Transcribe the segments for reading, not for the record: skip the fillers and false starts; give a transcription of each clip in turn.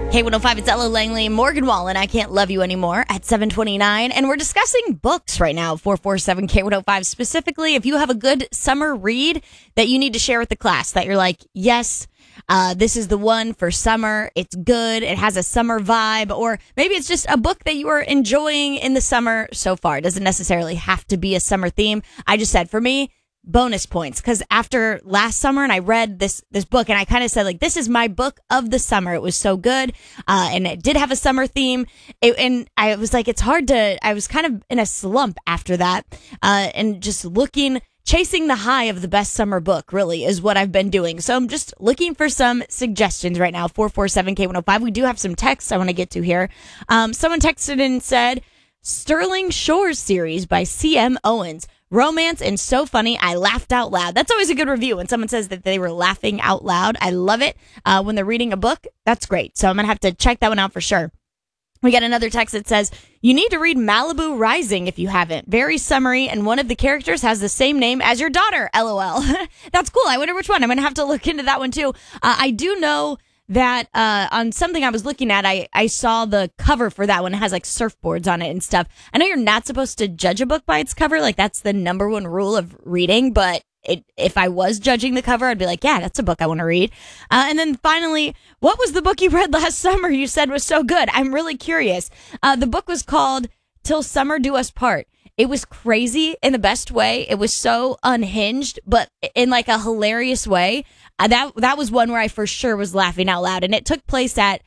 K105, it's Ella Langley, Morgan Wallen, I Can't Love You Anymore at 7:29. And we're discussing books right now, 447K105. Specifically, if you have a good summer read that you need to share with the class, that you're like, yes, this is the one for summer. It's good. It has a summer vibe. Or maybe it's just a book that you are enjoying in the summer so far. It doesn't necessarily have to be a summer theme. I just said, for me, bonus points, because after last summer and I read this book and I kind of said, like, this is my book of the summer. It was so good, and it did have a summer theme, and I was like, it's hard to, I was kind of in a slump after that, and just chasing the high of the best summer book really is what I've been doing. So I'm just looking for some suggestions right now. 447K105. We do have some texts I want to get to here. Someone texted and said, Sterling Shores series by C.M. Owens. Romance and so funny. I laughed out loud. That's always a good review when someone says that they were laughing out loud. I love it. When they're reading a book, that's great. So I'm going to have to check that one out for sure. We got another text that says, you need to read Malibu Rising if you haven't. Very summery, and one of the characters has the same name as your daughter, LOL. That's cool. I wonder which one. I'm going to have to look into that one too. I do know that on something I was looking at, I saw the cover for that one. It has like surfboards on it and stuff. I know you're not supposed to judge a book by its cover. Like, that's the number one rule of reading. But if I was judging the cover, I'd be like, yeah, that's a book I want to read. And then finally, what was the book you read last summer you said was so good? I'm really curious. The book was called Till Summer Do Us Part. It was crazy in the best way. It was so unhinged, but in like a hilarious way. That was one where I for sure was laughing out loud. And it took place at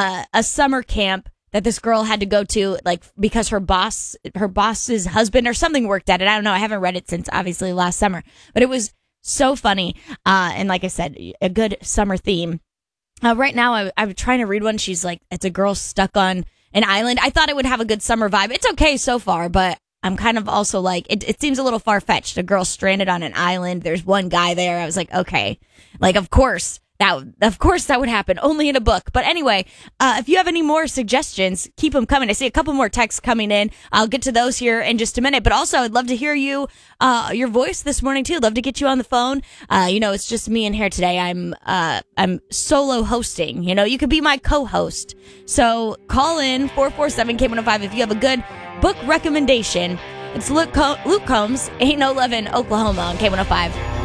a summer camp that this girl had to go to, like, because her boss's husband or something worked at it. I don't know. I haven't read it since obviously last summer, but it was so funny. And like I said, a good summer theme. Right now, I'm trying to read one. She's like, it's a girl stuck on an island. I thought it would have a good summer vibe. It's okay so far, but I'm kind of also like, it seems a little far-fetched. A girl stranded on an island. There's one guy there. I was like, okay, like, of course that would happen only in a book. But anyway, if you have any more suggestions, keep them coming. I see a couple more texts coming in. I'll get to those here in just a minute. But also, I'd love to hear your voice this morning too. Love to get you on the phone. It's just me in here today. I'm solo hosting. You could be my co-host. So call in 447K105 if you have a good book recommendation. It's Luke Combs, Ain't No Love in Oklahoma on K105.